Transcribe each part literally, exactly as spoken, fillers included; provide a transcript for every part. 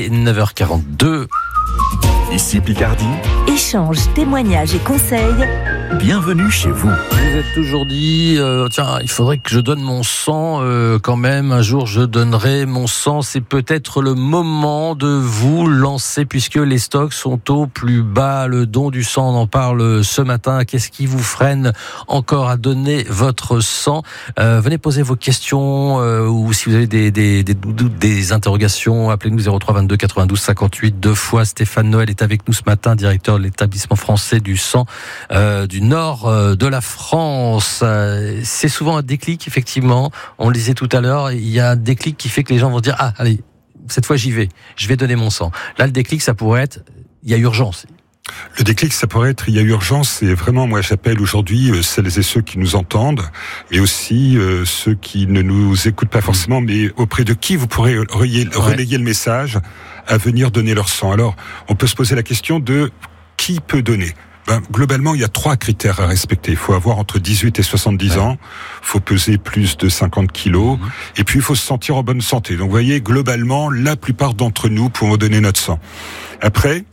neuf heures quarante-deux. Ici Picardie. Échanges, témoignages et conseils. Bienvenue chez vous. Vous êtes toujours dit, euh, tiens, il faudrait que je donne mon sang euh, quand même. Un jour, je donnerai mon sang. C'est peut-être le moment de vous lancer puisque les stocks sont au plus bas. Le don du sang, on en parle ce matin. Qu'est-ce qui vous freine encore à donner votre sang ? euh, Venez poser vos questions euh, ou si vous avez des, des, des doutes, des interrogations, appelez-nous zéro trois vingt-deux quatre-vingt-douze cinquante-huit. Deux fois, Stéphane Noël est avec nous ce matin, directeur de l'établissement français du sang euh, du nord euh, de la France. Euh, c'est souvent un déclic, effectivement. On le disait tout à l'heure, il y a un déclic qui fait que les gens vont dire « Ah, allez, cette fois j'y vais, je vais donner mon sang ». Là, le déclic, ça pourrait être « Il y a urgence ». Le déclic, ça pourrait être, il y a urgence, et vraiment, moi, j'appelle aujourd'hui euh, celles et ceux qui nous entendent, mais aussi euh, ceux qui ne nous écoutent pas forcément, mais auprès de qui vous pourrez relayer, relayer le message à venir donner leur sang. Alors, on peut se poser la question de qui peut donner. Ben, globalement, il y a trois critères à respecter. Il faut avoir entre dix-huit et soixante-dix ouais. ans, il faut peser plus de cinquante kilos, mmh. et puis il faut se sentir en bonne santé. Donc, vous voyez, globalement, la plupart d'entre nous pouvons donner notre sang. Après,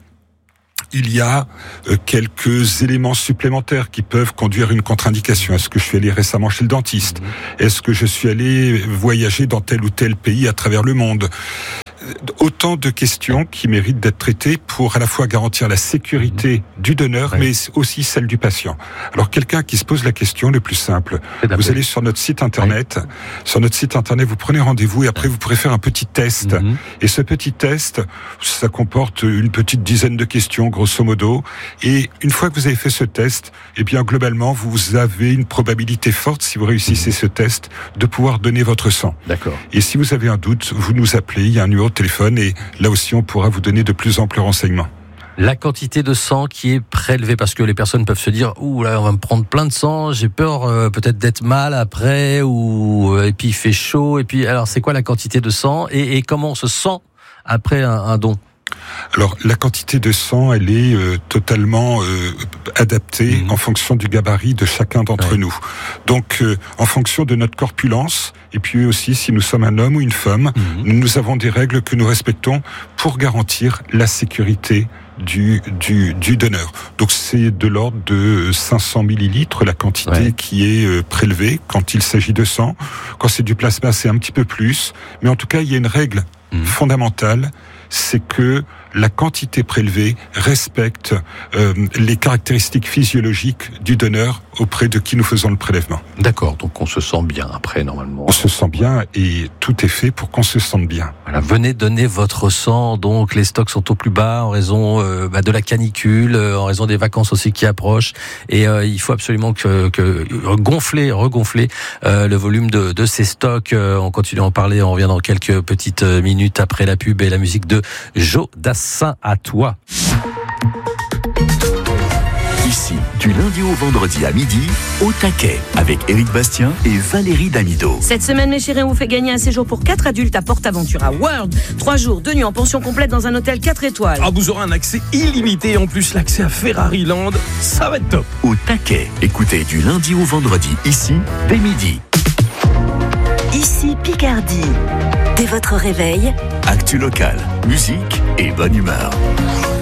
il y a euh, quelques éléments supplémentaires qui peuvent conduire à une contre-indication. Est-ce que je suis allé récemment chez le dentiste ? Est-ce que je suis allé voyager dans tel ou tel pays à travers le monde ? Autant de questions qui méritent d'être traitées pour à la fois garantir la sécurité du donneur, oui. mais aussi celle du patient. Alors, quelqu'un qui se pose la question, le plus simple, vous allez sur notre site internet, oui. sur notre site internet, vous prenez rendez-vous et après vous pourrez faire un petit test. Mm-hmm. Et ce petit test, ça comporte une petite dizaine de questions, grosso modo. Et une fois que vous avez fait ce test, eh bien, globalement, vous avez une probabilité forte, si vous réussissez mm-hmm. ce test, de pouvoir donner votre sang. D'accord. Et si vous avez un doute, vous nous appelez, il y a un numéro de téléphone et là aussi on pourra vous donner de plus amples renseignements. La quantité de sang qui est prélevée, parce que les personnes peuvent se dire ouh là on va me prendre plein de sang, j'ai peur euh, peut-être d'être mal après ou euh, et puis il fait chaud et puis alors c'est quoi la quantité de sang et, et comment on se sent après un, un don? Alors, la quantité de sang, elle est euh, totalement euh, adaptée mmh. en fonction du gabarit de chacun d'entre ouais. nous. Donc, euh, en fonction de notre corpulence, et puis aussi si nous sommes un homme ou une femme, mmh. nous avons des règles que nous respectons pour garantir la sécurité du, du, du donneur. Donc, c'est de l'ordre de cinq cents millilitres, la quantité ouais. qui est euh, prélevée quand il s'agit de sang. Quand c'est du plasma, c'est un petit peu plus. Mais en tout cas, il y a une règle mmh. fondamentale, c'est que la quantité prélevée respecte euh, les caractéristiques physiologiques du donneur auprès de qui nous faisons le prélèvement. D'accord, donc on se sent bien après normalement. On se sent bien et tout est fait pour qu'on se sente bien. Voilà, venez donner votre sang, donc les stocks sont au plus bas en raison euh, bah, de la canicule, euh, en raison des vacances aussi qui approchent et euh, il faut absolument que, que gonfler, regonfler euh, le volume de, de ces stocks. Euh, on continue à en parler, on revient dans quelques petites minutes après la pub et la musique de Joe Dassin. À toi. Ici, du lundi au vendredi à midi, au taquet, avec Éric Bastien et Valérie Damido. Cette semaine, mes chéris, on vous fait gagner un séjour pour quatre adultes à PortAventura World. Trois jours, deux nuits en pension complète dans un hôtel quatre étoiles. Ah, vous aurez un accès illimité et en plus l'accès à Ferrari Land. Ça va être top. Au taquet, écoutez du lundi au vendredi, ici, dès midi. Ici Picardie. Dès votre réveil, actu local, musique et bonne humeur.